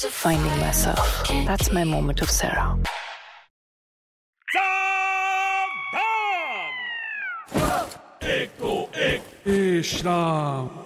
finding myself. That's my moment of Sarah. Ishram.